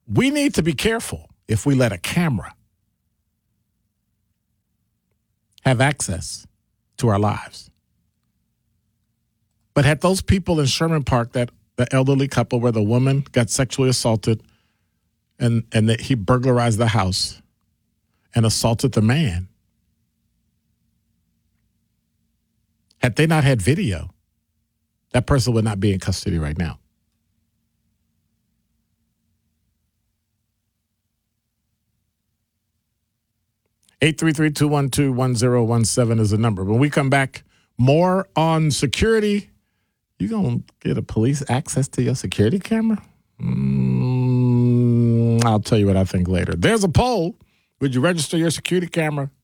we need to be careful if we let a camera have access to our lives. But had those people in Sherman Park, that the elderly couple where the woman got sexually assaulted and that he burglarized the house and assaulted the man, had they not had video, that person would not be in custody right now. Eight 833-212-1017 is the number. When we come back, more on security. You gonna get a police access to your security camera? I'll tell you what I think later. There's a poll. Would you register your security camera